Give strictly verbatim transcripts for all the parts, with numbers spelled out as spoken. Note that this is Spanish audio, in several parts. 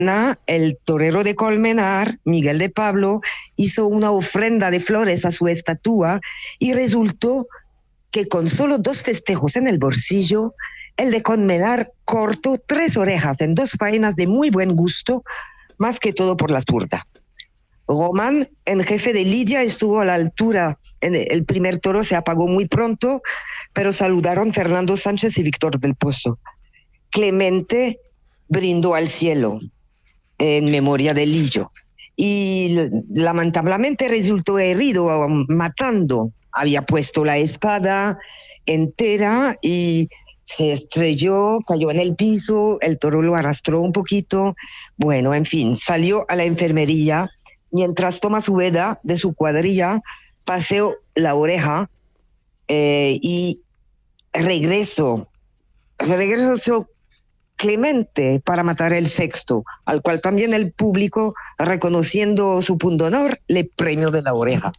el torero de Colmenar, Miguel de Pablo, hizo una ofrenda de flores a su estatua y resultó que con solo dos festejos en el bolsillo, el de Colmenar cortó tres orejas en dos faenas de muy buen gusto, más que todo por la zurda. Román, en jefe de lidia, estuvo a la altura. El primer toro se apagó muy pronto, pero saludaron Fernando Sánchez y Víctor del Pozo. Clemente brindó al cielo en memoria de Lillo y lamentablemente resultó herido, matando. Había puesto la espada entera y se estrelló, cayó en el piso, el toro lo arrastró un poquito. Bueno, en fin, salió a la enfermería. Mientras toma su veda de su cuadrilla, paseó la oreja eh, y regresó, regresó Clemente para matar el sexto, al cual también el público, reconociendo su punto honor, le premió de la oreja.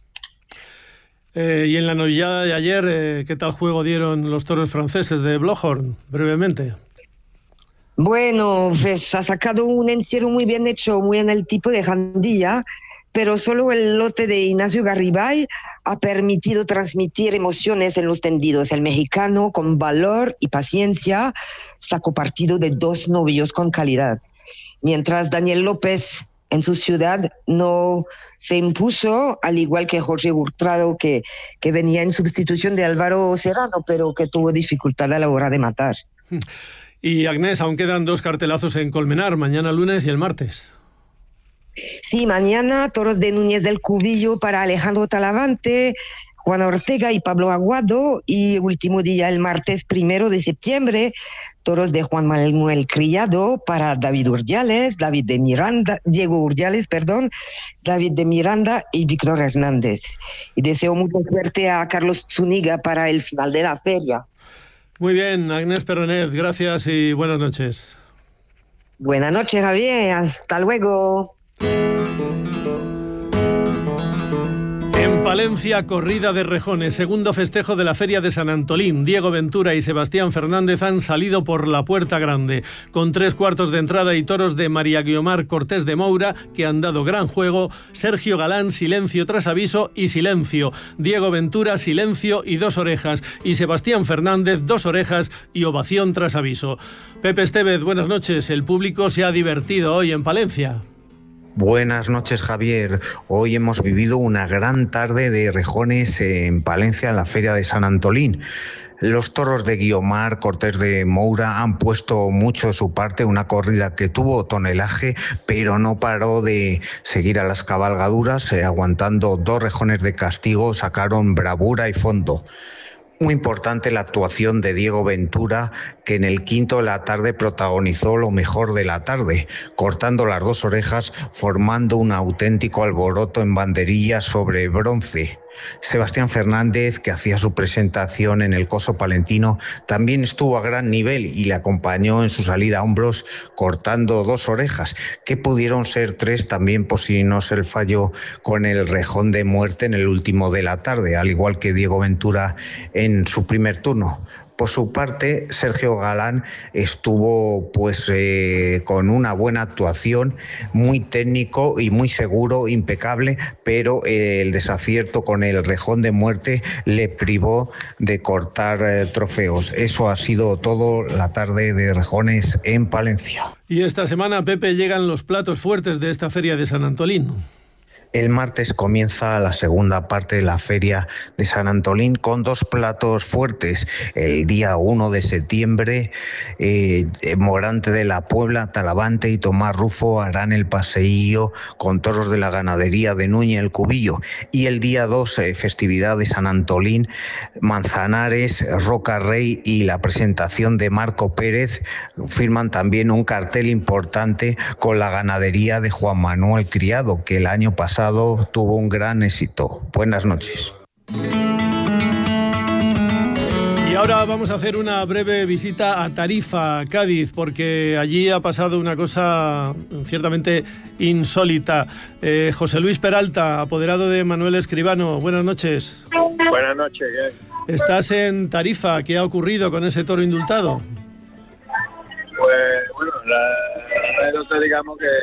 Eh, y en la novillada de ayer, eh, ¿qué tal juego dieron los toros franceses de Blochorn? Brevemente. Bueno, pues ha sacado un encierro muy bien hecho, muy en el tipo de Jandilla, pero solo el lote de Ignacio Garibay ha permitido transmitir emociones en los tendidos. El mexicano, con valor y paciencia, sacó partido de dos novillos con calidad. Mientras Daniel López, en su ciudad, no se impuso, al igual que Jorge Hurtado, que, que venía en sustitución de Álvaro Serrano, pero que tuvo dificultad a la hora de matar. Y Agnés, aún quedan dos cartelazos en Colmenar, mañana lunes y el martes. Sí, mañana toros de Núñez del Cubillo para Alejandro Talavante, Juan Ortega y Pablo Aguado, y último día el martes primero de septiembre, toros de Juan Manuel Criado para David Urdiales, David de Miranda, Diego Urdiales, perdón, David de Miranda y Víctor Hernández. Y deseo mucha suerte a Carlos Zúñiga para el final de la feria. Muy bien, Agnés Perronet, gracias y buenas noches. Buenas noches, Javier, hasta luego. En Palencia, corrida de rejones, segundo festejo de la Feria de San Antolín. Diego Ventura y Sebastián Fernández han salido por la puerta grande, con tres cuartos de entrada y toros de María Guiomar Cortés de Moura, que han dado gran juego. Sergio Galán, silencio tras aviso y silencio. Diego Ventura, silencio y dos orejas. Y Sebastián Fernández, dos orejas y ovación tras aviso. Pepe Estevez, buenas noches. El público se ha divertido hoy en Palencia. Buenas noches, Javier. Hoy hemos vivido una gran tarde de rejones en Palencia, en la Feria de San Antolín. Los toros de Guiomar Cortés de Moura han puesto mucho de su parte, una corrida que tuvo tonelaje, pero no paró de seguir a las cabalgaduras, eh, aguantando dos rejones de castigo, sacaron bravura y fondo. Muy importante la actuación de Diego Ventura, que en el quinto de la tarde protagonizó lo mejor de la tarde, cortando las dos orejas, formando un auténtico alboroto en banderilla sobre bronce. Sebastián Fernández, que hacía su presentación en el Coso Palentino, también estuvo a gran nivel y le acompañó en su salida a hombros, cortando dos orejas, que pudieron ser tres también por si no se el falló con el rejón de muerte en el último de la tarde, al igual que Diego Ventura en su primer turno. Por su parte, Sergio Galán estuvo pues eh, con una buena actuación, muy técnico y muy seguro, impecable, pero eh, el desacierto con el rejón de muerte le privó de cortar eh, trofeos. Eso ha sido todo la tarde de rejones en Palencia. Y esta semana, Pepe, llegan los platos fuertes de esta Feria de San Antolín. El martes comienza la segunda parte de la Feria de San Antolín con dos platos fuertes. El día uno de septiembre, eh, Morante de la Puebla, Talavante y Tomás Rufo harán el paseillo con toros de la ganadería de Núñez el Cubillo. Y el día dos, eh, festividad de San Antolín, Manzanares, Roca Rey y la presentación de Marco Pérez firman también un cartel importante con la ganadería de Juan Manuel Criado, que el año pasado tuvo un gran éxito. Buenas noches. Y ahora vamos a hacer una breve visita a Tarifa, Cádiz, porque allí ha pasado una cosa ciertamente insólita. Eh, José Luis Peralta, apoderado de Manuel Escribano, buenas noches. Buenas noches. ¿Qué? Estás en Tarifa, ¿qué ha ocurrido con ese toro indultado? Pues bueno, la, anécdota, digamos que